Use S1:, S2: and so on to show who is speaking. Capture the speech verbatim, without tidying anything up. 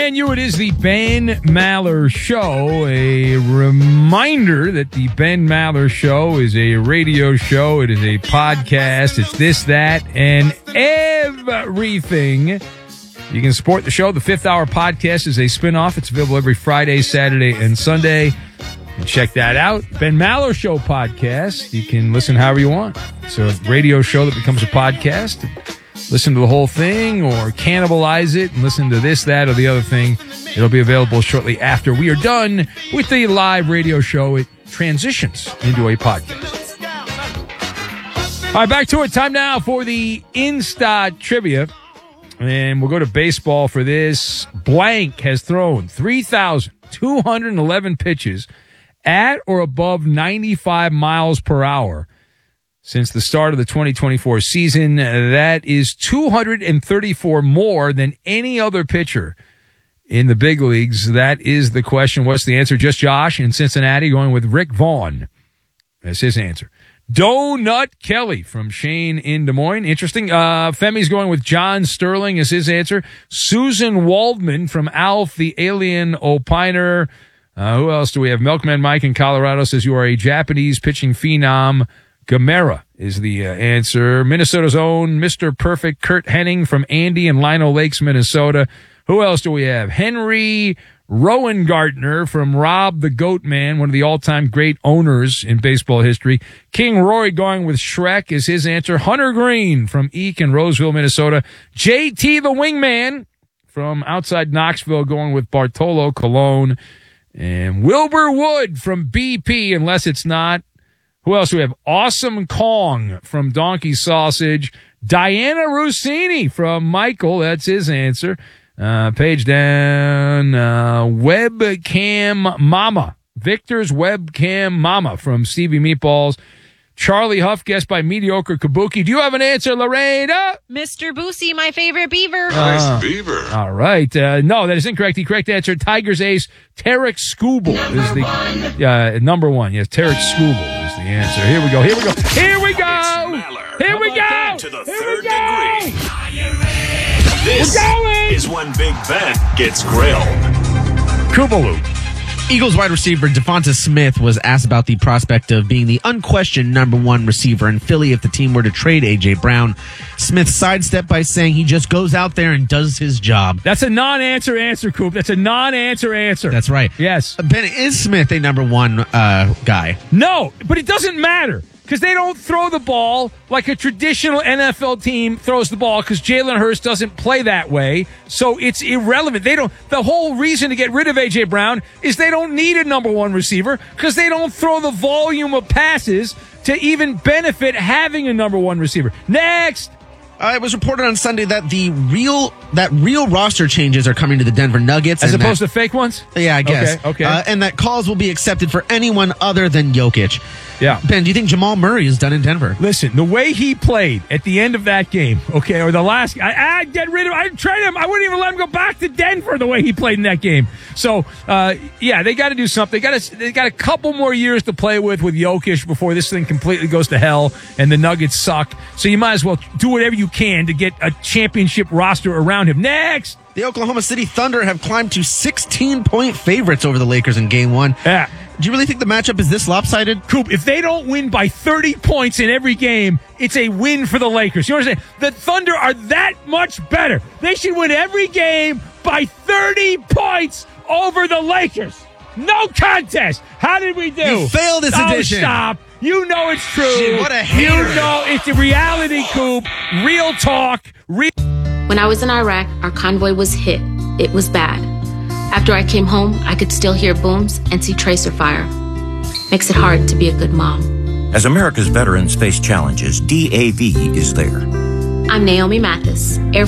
S1: and you, it is the Ben Maller Show. A reminder that the Ben Maller Show is a radio show. It is a podcast. It's this, that, and everything. You can support the show. The Fifth Hour Podcast is a spinoff. It's available every Friday, Saturday, and Sunday. And check that out. Ben Maller Show podcast. You can listen however you want. It's a radio show that becomes a podcast. Listen to the whole thing or cannibalize it and listen to this, that, or the other thing. It'll be available shortly after we are done with the live radio show. It transitions into a podcast. All right, back to it. Time now for the Insta Trivia. And we'll go to baseball for this. Blank has thrown three thousand two hundred eleven pitches at or above ninety-five miles per hour since the start of the twenty twenty-four season. That is two hundred thirty-four more than any other pitcher in the big leagues. That is the question. What's the answer? Just Josh in Cincinnati going with Rick Vaughn. That's his answer. Donut Kelly from Shane in Des Moines. Interesting. Uh, Femi's going with John Sterling as his answer. Susan Waldman from Alf, the Alien Opiner. Uh, who else do we have? Milkman Mike in Colorado says you are a Japanese pitching phenom. Gamera is the uh, answer. Minnesota's own Mister Perfect Kurt Henning from Andy and Lino Lakes, Minnesota. Who else do we have? Henry Rowengartner from Rob the Goat Man, one of the all-time great owners in baseball history. King Roy going with Shrek is his answer. Hunter Green from Eek in Roseville, Minnesota. J T the Wingman from outside Knoxville going with Bartolo Colon. And Wilbur Wood from B P, unless it's not. Who else do we have? Awesome Kong from Donkey Sausage. Diana Rossini from Michael. That's his answer. Uh, page down. Uh, Webcam Mama. Victor's Webcam Mama from Stevie Meatballs. Charlie Huff, guessed by Mediocre Kabuki. Do you have an answer, Lorena?
S2: Mister Boosie, my favorite beaver.
S3: Nice
S1: Uh,
S3: beaver.
S1: All right. Uh, no, that is incorrect. The correct answer, Tigers ace, Tarek Skubal is the uh, number one. Yes, Tarek Skubal is the answer. Here we go. Here we go. Here we go. Here we go.
S4: To the
S1: Here
S4: third
S1: we go.
S4: degree. This
S1: We're going.
S4: is when Big Ben gets grilled.
S1: Kubaloo.
S5: Eagles wide receiver Devonta Smith was asked about the prospect of being the unquestioned number one receiver in Philly if the team were to trade A J. Brown. Smith sidestepped by saying he just goes out there and does his job.
S1: That's a non-answer answer, Coop. That's a non-answer answer.
S5: That's right.
S1: Yes.
S5: Ben, is Smith a number one uh, guy?
S1: No, but it doesn't matter because they don't throw the ball like a traditional N F L team throws the ball because Jalen Hurts doesn't play that way. So it's irrelevant. They don't. The whole reason to get rid of A J. Brown is they don't need a number one receiver because they don't throw the volume of passes to even benefit having a number one receiver. Next.
S5: Uh, it was reported on Sunday that the real that real roster changes are coming to the Denver Nuggets.
S1: As
S5: and
S1: opposed
S5: that,
S1: to fake ones?
S5: Yeah, I guess.
S1: Okay, okay.
S5: Uh, and that calls will be accepted for anyone other than Jokic.
S1: Yeah.
S5: Ben, do you think Jamal Murray is done in Denver?
S1: Listen, the way he played at the end of that game, okay, or the last, I, I'd get rid of him. I'd trade him. I wouldn't even let him go back to Denver the way he played in that game. So, uh, yeah, they got to do something. They got to, they got a couple more years to play with with Jokic before this thing completely goes to hell and the Nuggets suck. So you might as well do whatever you can to get a championship roster around him. Next.
S5: The Oklahoma City Thunder have climbed to sixteen-point favorites over the Lakers in Game one.
S1: Yeah.
S5: Do you really think the matchup is this lopsided?
S1: Coop, if they don't win by thirty points in every game, it's a win for the Lakers. You understand? The Thunder are that much better. They should win every game by thirty points over the Lakers. No contest. How did we do?
S5: You failed this
S1: oh,
S5: edition.
S1: Stop. You know it's true.
S5: Shit, what a hater.
S1: You know it's a reality, Coop. Real talk. Real.
S6: When I was in Iraq, our convoy was hit. It was bad. After I came home, I could still hear booms and see tracer fire. Makes it hard to be a good mom.
S7: As America's veterans face challenges, D A V is there.
S6: I'm Naomi Mathis, Air